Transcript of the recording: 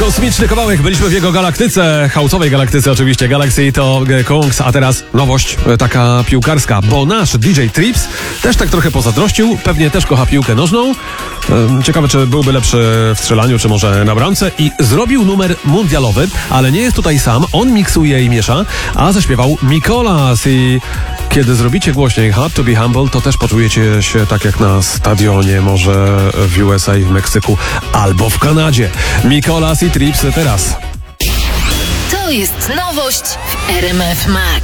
Kosmiczny kawałek, byliśmy w jego galaktyce, house'owej galaktyce oczywiście, Galaxy to Kungs, a teraz nowość taka piłkarska, bo nasz DJ Trips też tak trochę pozazdrościł, pewnie też kocha piłkę nożną, ciekawe czy byłby lepszy w strzelaniu, czy może na bramce i zrobił numer mundialowy, ale nie jest tutaj sam, on miksuje i miesza, a zaśpiewał Mikolas i kiedy zrobicie głośniej Hard to be Humble, to też poczujecie się tak jak na stadionie, może w USA, w Meksyku albo w Kanadzie. Mikolas i Trips teraz. To jest nowość w RMF Max.